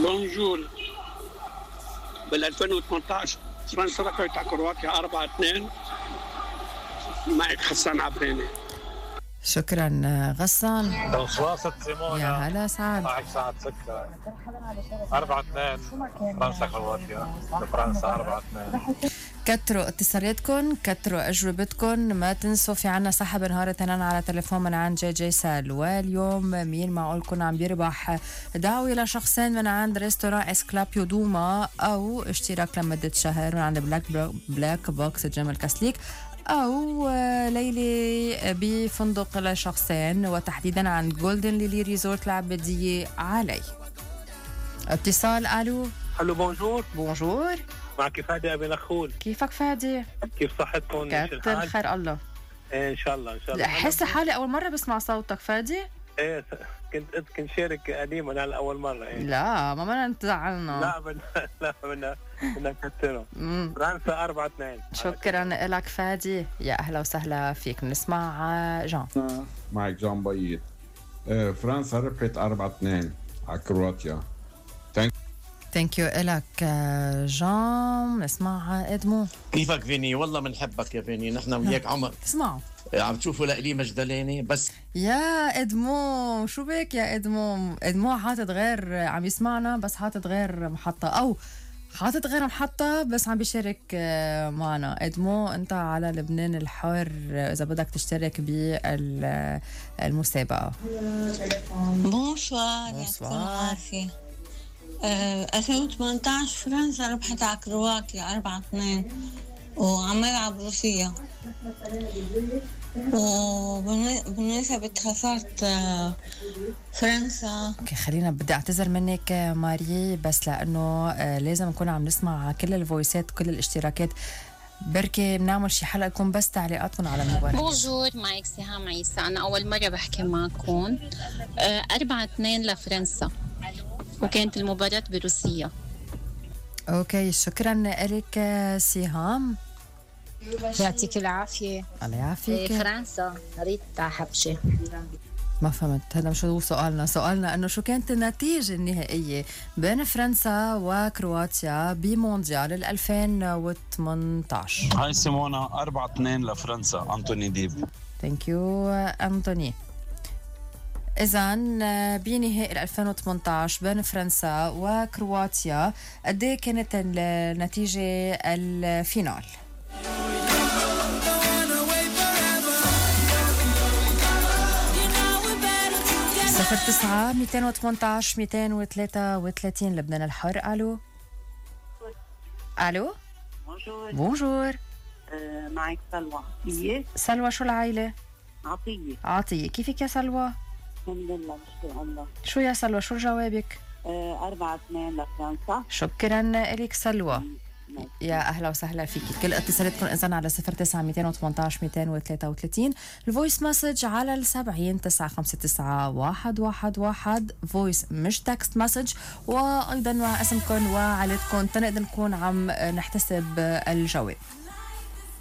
بونجور. بال 2018 فرنسا رفعت على كرواتيا 4-2. معك حسان عبريني. شكرا غسان. يا هلا سعد. معك سعد سكر. 4-2 فرنسا كرواتيا. فرنسا 4-2. كتروا اتصالاتكم، كتروا أجوبتكم، ما تنسوا في عنا سحب نهار الاثنين على تليفون من عند جي سالوى. اليوم مين معقول كون عم بيربح دعوة لشخصين من عند ريستوران اسكلابيو دوما، أو اشتراك لمدة شهر من عند بلاك بوكس جمل كاسليك، أو ليلة بفندق لشخصين وتحديدا عن جولدن ليلي ريزورت العبدية علي. اتصال. ألو. الو بونجور. بونجور. معك فادي أبي نخول. كيفك فادي؟ كيف صحتكم؟ كتر خير الله. إيه إن شاء الله إن شاء الله. أحس حالي أول مرة بسمع صوتك فادي. إيه كنت شارك قديما على أول مرة. إيه. لا ما بدنا نتزعلنا. لا بدنا نكتره. فرنسا 4-2. شكرا لك فادي، يا أهلا وسهلا فيك. نسمع جان. معك جان بيض. فرنسا ربحت 4-2 على كرواتيا. ثانك يو إلك جان. نسمع إدمو. كيفك فيني؟ والله بنحبك يا فيني، نحن وياك عمر. تسمعوا عم تشوفوا لقلي مجدلاني بس. يا إدمو شو بك يا إدمو؟ إدمو حاطط غير عم يسمعنا، بس حاطط غير محطة، أو حاطط غير محطة بس عم بيشارك معنا. إدمو أنت على لبنان الحر إذا بدك تشترك بالمسابقة. بونسوار. يعطيكم العافية. 2018 فرنسا ربحت على كرواتيا 4-2 وعم يلعب روسيا. وبالنسبة خسارة فرنسا. اوكي خلينا، بدي اعتذر منك ماري، بس لانه لازم نكون عم نسمع كل الفويسات كل الاشتراكات. بركي بنعمل شي حلقة لكم بس تعليقاتكم على المباراة. بونجور، معك سهام عيسى. أنا أول مرة بحكي معكم. 4-2 لفرنسا، وكانت المباراة بروسيا. اوكي شكرا لك سهام. يعطيك العافية. الله يعافيك. فرنسا ريتا حبشة. ما فهمت هذا شو سؤالنا انه شو كانت النتيجة النهائية بين فرنسا وكرواتيا بمونديال 2018. هاي سيمونا 4-2 لفرنسا. أنتوني ديب. ثانك يو أنتوني. إذن بنهائي 2018 بين فرنسا وكرواتيا قد ايه كانت النتيجة الفينال؟ صفر 9 218 233 لبنان الحر. ألو. ألو. بونجور. معك سلوى. سلوى شو العائلة؟ عطية. كيفك يا سلوى؟ الحمد لله بشكر الله. شو يا سلوى شو جوابك؟ 4-2 لفرنسا. شكرا لك سلوى. يا أهلا وسهلا فيك. كل اتصالاتكم إذن على 09 218 233. الفويس مسج على 70 959 111 فويس مش تكست مسج، وأيضا مع اسمكم وعائلتكم تنقدر نكون عم نحتسب الجواب.